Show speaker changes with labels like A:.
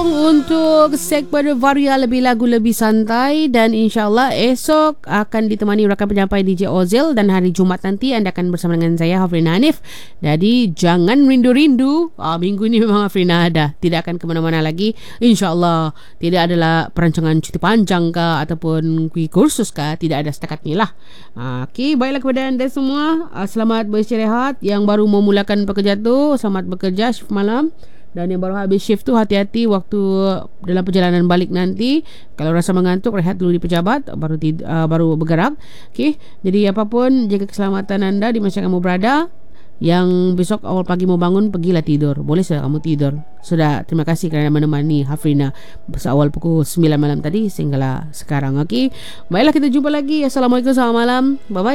A: Untuk segmen Varia lebih lagu lebih santai, dan insyaAllah esok akan ditemani rakan penyampai DJ Ozil, dan hari Jumaat nanti anda akan bersama dengan saya Hafrina Hanif. Jadi jangan rindu-rindu, minggu ni memang Hafrina ada, tidak akan ke mana-mana lagi insyaAllah. Tidak adalah perancangan cuti panjang kah ataupun kursus kah, tidak ada setakat ni lah. Okey, baiklah kepada anda semua, selamat beristirahat. Yang baru memulakan pekerja tu, selamat bekerja shift malam. Dan yang baru habis shift tu, hati-hati waktu dalam perjalanan balik nanti. Kalau rasa mengantuk, rehat dulu di pejabat, baru bergerak. Okey, jadi apapun, jaga keselamatan anda di masa kamu berada. Yang besok awal pagi mau bangun, pergilah tidur. Boleh sudah kamu tidur. Sudah, terima kasih kerana menemani Hafrina awal pukul 9 malam tadi sehinggalah sekarang. Okey, baiklah, kita jumpa lagi. Assalamualaikum, selamat malam. Bye-bye.